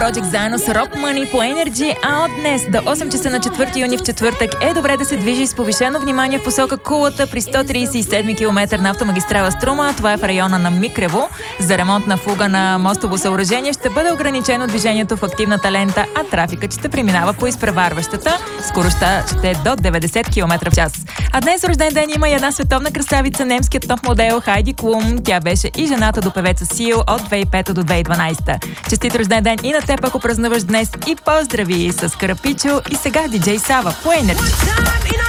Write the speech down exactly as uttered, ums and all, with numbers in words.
Project заедно с Rob Money по Energy, а от днес до осем часа на четвърти юни в четвъртък е добре да се движи с повишено внимание в посока Кулата при сто тридесет и седми километър на автомагистрала Струма. Това е в района на Микрево. За ремонтна фуга на мостово съоръжение ще бъде ограничено движението в активната лента, а трафикът ще преминава по изпреварващата. Скоростта ще е до деветдесет километра в час. А днес рожден ден има и една световна красавица, немският топ модел Хайди Клум. Тя беше и жената до певеца Сил от две хиляди и пета до две хиляди и дванадесета. Честит рожден ден и на теб, ако празнуваш днес, и поздрави с Карапичо и сега диджей Сава по Енерджи.